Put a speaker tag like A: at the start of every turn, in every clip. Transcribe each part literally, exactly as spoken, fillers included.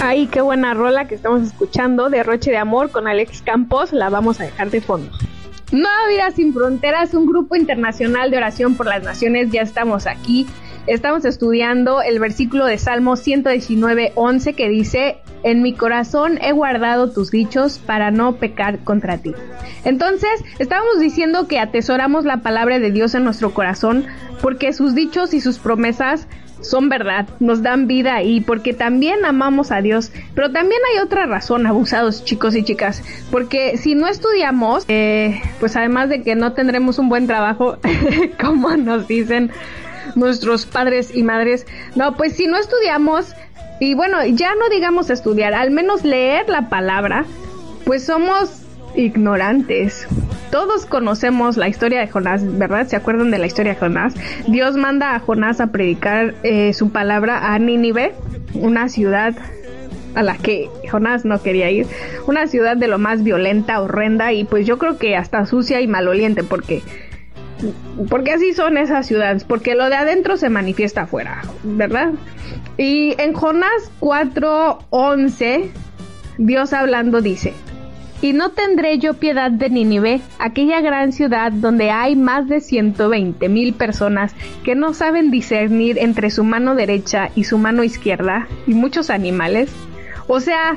A: Ay, qué buena rola que estamos escuchando, Derroche de Amor con Alex Campos, la vamos a dejar de fondo. Nueva Vida Sin Fronteras, un grupo internacional de oración por las naciones, ya estamos aquí. Estamos estudiando el versículo de Salmo ciento diecinueve, once que dice: en mi corazón he guardado tus dichos para no pecar contra ti. Entonces, estábamos diciendo que atesoramos la palabra de Dios en nuestro corazón porque sus dichos y sus promesas son verdad, nos dan vida y porque también amamos a Dios. Pero también hay otra razón, abusados chicos y chicas, porque si no estudiamos, eh, pues además de que no tendremos un buen trabajo, como nos dicen nuestros padres y madres, no, pues si no estudiamos, y bueno, ya no digamos estudiar, al menos leer la palabra, pues somos ignorantes. Todos conocemos la historia de Jonás, ¿verdad? ¿Se acuerdan de la historia de Jonás? Dios manda a Jonás a predicar eh, su palabra a Nínive, una ciudad a la que Jonás no quería ir, una ciudad de lo más violenta, horrenda y pues yo creo que hasta sucia y maloliente, porque porque así son esas ciudades, porque lo de adentro se manifiesta afuera, ¿verdad? Y en Jonás cuatro once, Dios hablando dice: y no tendré yo piedad de Nínive, aquella gran ciudad donde hay más de ciento veinte mil personas que no saben discernir entre su mano derecha y su mano izquierda, y muchos animales. O sea,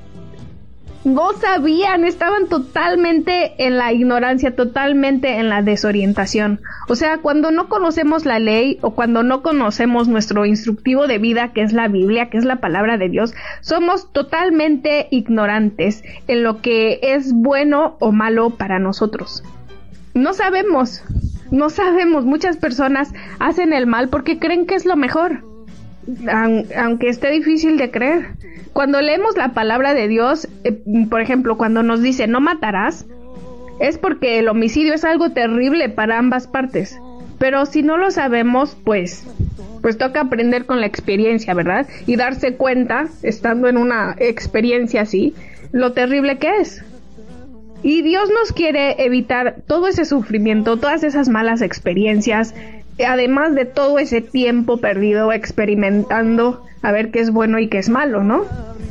A: no sabían, estaban totalmente en la ignorancia, totalmente en la desorientación. O sea, cuando no conocemos la ley o cuando no conocemos nuestro instructivo de vida, que es la Biblia, que es la palabra de Dios, somos totalmente ignorantes en lo que es bueno o malo para nosotros. No sabemos, no sabemos. Muchas personas hacen el mal porque creen que es lo mejor, aunque esté difícil de creer. Cuando leemos la palabra de Dios, eh, por ejemplo, cuando nos dice no matarás, es porque el homicidio es algo terrible para ambas partes. Pero si no lo sabemos, pues, pues toca aprender con la experiencia, ¿verdad? Y darse cuenta, estando en una experiencia así, lo terrible que es. Y Dios nos quiere evitar todo ese sufrimiento, todas esas malas experiencias, además de todo ese tiempo perdido experimentando a ver qué es bueno y qué es malo, ¿no?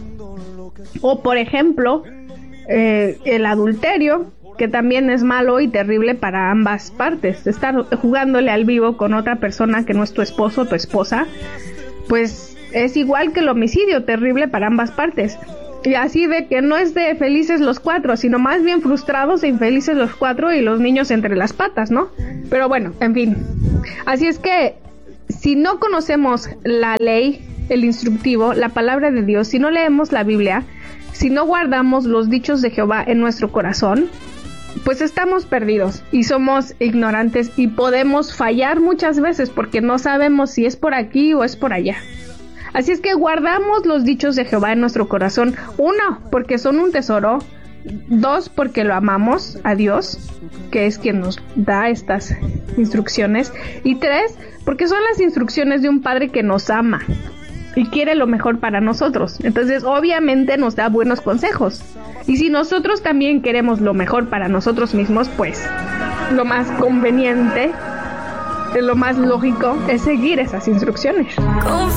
A: O por ejemplo, eh, el adulterio, que también es malo y terrible para ambas partes. Estar jugándole al vivo con otra persona que no es tu esposo o tu esposa, pues es igual que el homicidio, terrible para ambas partes. Y así de que no es de felices los cuatro, sino más bien frustrados e infelices los cuatro y los niños entre las patas, ¿no? Pero bueno, en fin. Así es que si no conocemos la ley, el instructivo, la palabra de Dios, si no leemos la Biblia, si no guardamos los dichos de Jehová en nuestro corazón, pues estamos perdidos y somos ignorantes y podemos fallar muchas veces porque no sabemos si es por aquí o es por allá. Así es que guardamos los dichos de Jehová en nuestro corazón. Uno, porque son un tesoro. Dos, porque lo amamos a Dios, que es quien nos da estas instrucciones. Y tres, porque son las instrucciones de un Padre que nos ama y quiere lo mejor para nosotros. Entonces, obviamente nos da buenos consejos. Y si nosotros también queremos lo mejor para nosotros mismos, pues lo más conveniente, lo más lógico es seguir esas instrucciones.